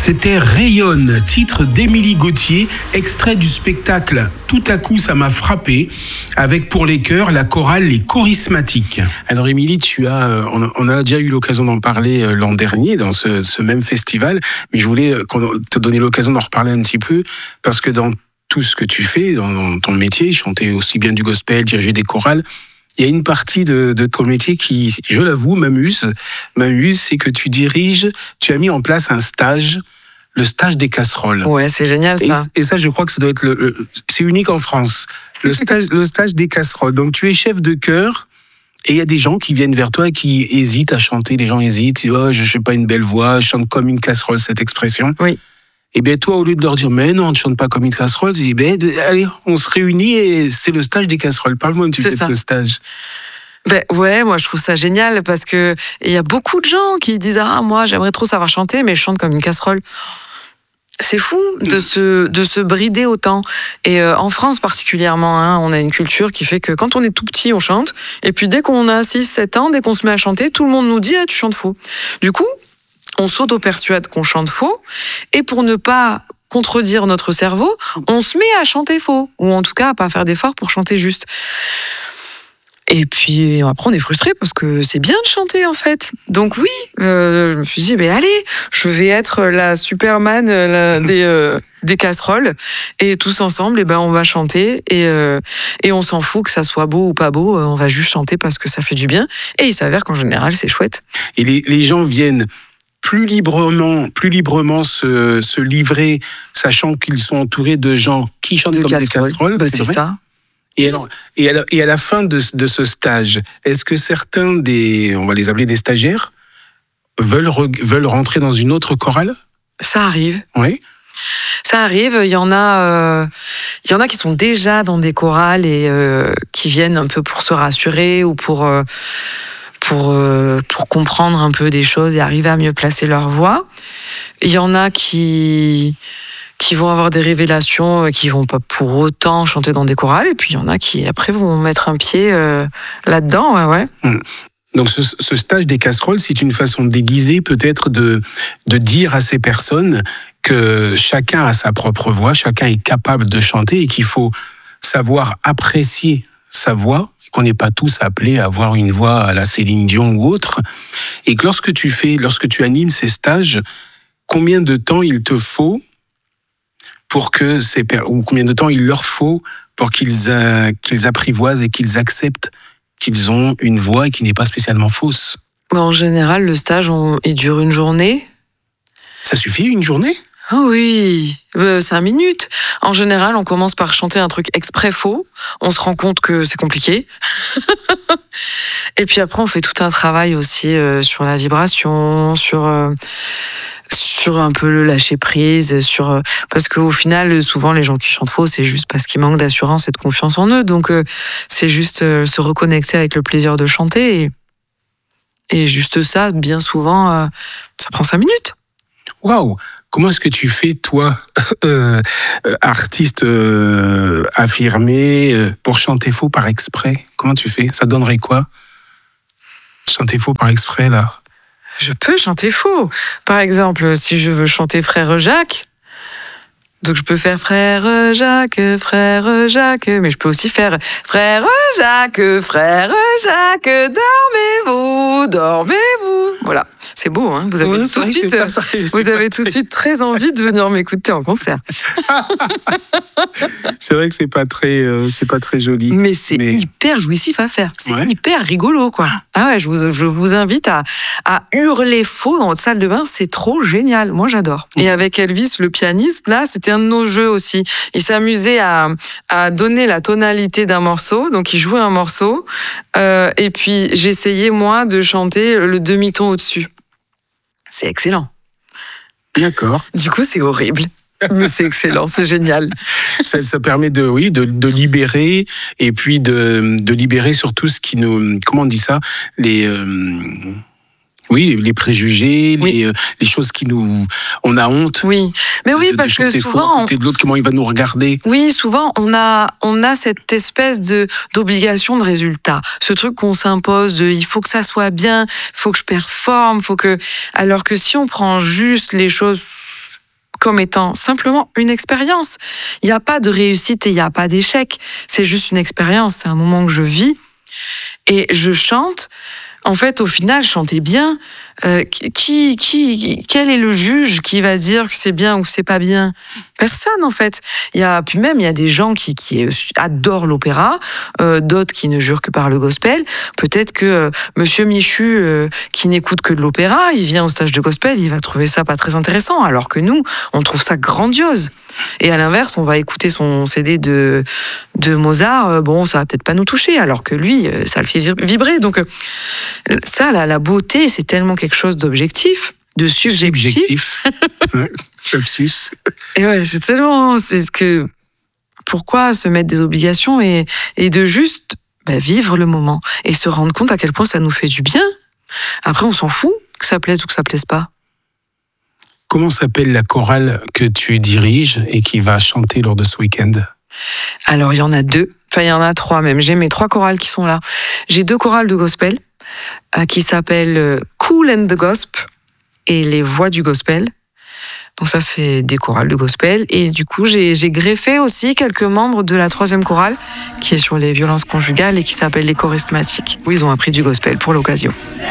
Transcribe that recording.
C'était Rayonne, titre d'Émilie Gauthier, extrait du spectacle Tout à coup ça m'a frappé, avec pour les chœurs la chorale Les Chorismatiques. Alors Émilie, on a déjà eu l'occasion d'en parler l'an dernier dans ce même festival, mais je voulais te donner l'occasion d'en reparler un petit peu, parce que dans tout ce que tu fais, dans ton métier, chanter aussi bien du gospel, diriger des chorales, il y a une partie de ton métier qui, je l'avoue, m'amuse, c'est que tu as mis en place un stage, le stage des casseroles. Ouais, c'est génial ça. Et ça, je crois que ça doit être c'est unique en France. Le stage des casseroles. Donc tu es chef de chœur et il y a des gens qui viennent vers toi et qui hésitent à chanter. Les gens hésitent, oh, je n'ai pas une belle voix, je chante comme une casserole, cette expression. Oui. Et bien toi, au lieu de leur dire, mais non, on ne chante pas comme une casserole, tu dis, allez, on se réunit et c'est le stage des casseroles. Parle-moi un petit peu de ce stage. Ouais, moi je trouve ça génial parce que il y a beaucoup de gens qui disent, moi j'aimerais trop savoir chanter, mais je chante comme une casserole. C'est fou de se brider autant. Et en France particulièrement, on a une culture qui fait que quand on est tout petit, on chante. Et puis dès qu'on a 6-7 ans, dès qu'on se met à chanter, tout le monde nous dit, tu chantes faux. Du coup, on s'auto-persuade qu'on chante faux, et pour ne pas contredire notre cerveau, on se met à chanter faux, ou en tout cas à pas faire d'efforts pour chanter juste. Et puis après on est frustré parce que c'est bien de chanter en fait. Donc oui, je me suis dit, allez, je vais être la Superman des casseroles, et tous ensemble, on va chanter, et on s'en fout que ça soit beau ou pas beau, on va juste chanter parce que ça fait du bien, et il s'avère qu'en général c'est chouette. Et les gens viennent plus librement se livrer, sachant qu'ils sont entourés de gens qui chantent comme des casseroles. C'est ça. Et à la fin de ce stage, est-ce que certains on va les appeler des stagiaires, veulent rentrer dans une autre chorale ? Ça arrive. Oui. Ça arrive. Il y en a qui sont déjà dans des chorales et qui viennent un peu pour se rassurer ou pour comprendre un peu des choses et arriver à mieux placer leur voix. Il y en a qui vont avoir des révélations, qui vont pas pour autant chanter dans des chorales, et puis il y en a qui après vont mettre un pied là-dedans. Ouais. Donc ce stage des casseroles, c'est une façon déguisée peut-être de dire à ces personnes que chacun a sa propre voix, chacun est capable de chanter et qu'il faut savoir apprécier sa voix, qu'on n'est pas tous appelés à avoir une voix à la Céline Dion ou autre, et que lorsque tu animes ces stages, combien de temps il te faut ou combien de temps il leur faut pour qu'ils apprivoisent et qu'ils acceptent qu'ils ont une voix qui n'est pas spécialement fausse? En général, le stage, il dure une journée. Ça suffit, une journée? Oh oui, 5 minutes. En général, on commence par chanter un truc exprès faux. On se rend compte que c'est compliqué. Et puis après, on fait tout un travail aussi sur la vibration, sur un peu le lâcher prise, parce qu'au final, souvent, les gens qui chantent faux, c'est juste parce qu'ils manquent d'assurance et de confiance en eux. Donc, c'est juste se reconnecter avec le plaisir de chanter. Et juste ça, bien souvent, ça prend 5 minutes. Waouh! Comment est-ce que tu fais, toi, artiste affirmé, pour chanter faux par exprès? Comment tu fais? Ça donnerait quoi? Chanter faux par exprès, là? Je peux chanter faux. Par exemple, si je veux chanter Frère Jacques, donc je peux faire Frère Jacques, mais je peux aussi faire Frère Jacques, dormez-vous. Voilà. C'est beau, hein. Vous avez tout de suite très envie de venir m'écouter en concert. C'est vrai que c'est pas très joli. Mais c'est hyper jouissif à faire. C'est hyper rigolo, quoi. Ah ouais, je vous invite à hurler faux dans votre salle de bain. C'est trop génial. Moi, j'adore. Et avec Elvis, le pianiste, là, c'était un de nos jeux aussi. Il s'amusait à donner la tonalité d'un morceau. Donc, il jouait un morceau. Et puis, j'essayais, moi, de chanter le demi-ton au-dessus. C'est excellent. D'accord. Du coup, c'est horrible. Mais c'est excellent, c'est génial. Ça permet de libérer, et puis de libérer surtout ce qui nous... Comment on dit ça? Les préjugés, les choses qui nous... On a honte. Oui, mais oui, parce que souvent... À côté de l'autre, comment il va nous regarder? Oui, souvent, on a cette espèce d'obligation de résultat. Ce truc qu'on s'impose de il faut que ça soit bien, il faut que je performe, alors que si on prend juste les choses comme étant simplement une expérience. Il n'y a pas de réussite et il n'y a pas d'échec. C'est juste une expérience, c'est un moment que je vis et je chante. En fait, au final, chanter bien, quel est le juge qui va dire que c'est bien ou que c'est pas bien? Personne, en fait. Puis même, il y a des gens qui adorent l'opéra, d'autres qui ne jurent que par le gospel. Peut-être que Monsieur Michu, qui n'écoute que de l'opéra, il vient au stage de gospel, il va trouver ça pas très intéressant, alors que nous, on trouve ça grandiose. Et à l'inverse, on va écouter son CD de Mozart, ça va peut-être pas nous toucher, alors que lui, ça le fait vibrer. Donc ça, la beauté, c'est tellement quelque chose d'objectif, de subjectif. Ouais, lapsus. Et ouais, pourquoi se mettre des obligations et de juste vivre le moment et se rendre compte à quel point ça nous fait du bien. Après, on s'en fout que ça plaise ou que ça plaise pas. Comment s'appelle la chorale que tu diriges et qui va chanter lors de ce week-end? Alors, il y en a 2. Enfin, il y en a 3 même. J'ai mes 3 chorales qui sont là. J'ai 2 chorales de gospel qui s'appellent Cool and the Gosp et Les Voix du Gospel. Donc ça, c'est des chorales de gospel. Et du coup, j'ai greffé aussi quelques membres de la 3e chorale qui est sur les violences conjugales et qui s'appelle Les Chorismatiques, où ils ont appris du gospel pour l'occasion.